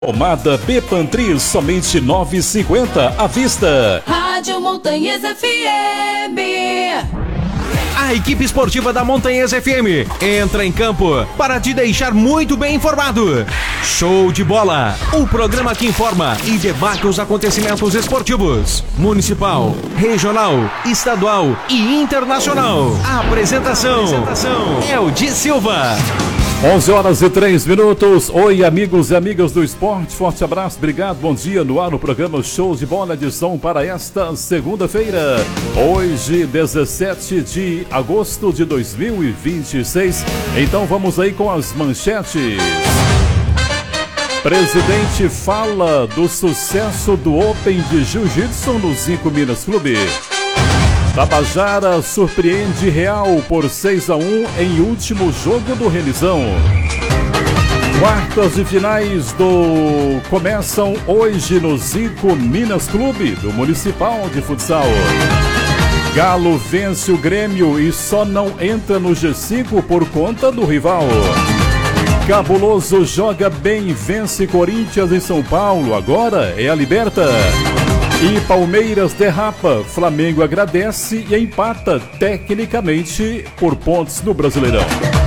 Pomada Bepantri, somente R$ 9,50 à vista. Rádio Montanhês FM. A equipe esportiva da Montanhês FM entra em campo para te deixar muito bem informado. Show de bola! O programa que informa e debate os acontecimentos esportivos. Municipal, regional, estadual e internacional. A apresentação é o Di Silva. 11h03. Oi, amigos e amigas do esporte, forte abraço, obrigado, bom dia, no ar o programa Show de Bola, edição para esta segunda-feira, hoje 17 de agosto de 2026, então vamos aí com as manchetes. Presidente fala do sucesso do Open de Jiu-Jitsu no Zico Minas Clube. Tabajara surpreende Real por 6-1 em último jogo do Renizão. Quartas e finais começam hoje no Zico Minas Clube do Municipal de Futsal. Galo vence o Grêmio e só não entra no G5 por conta do rival. Cabuloso joga bem e vence Corinthians em São Paulo, agora é a Liberta. E Palmeiras derrapa, Flamengo agradece e empata tecnicamente por pontos no Brasileirão.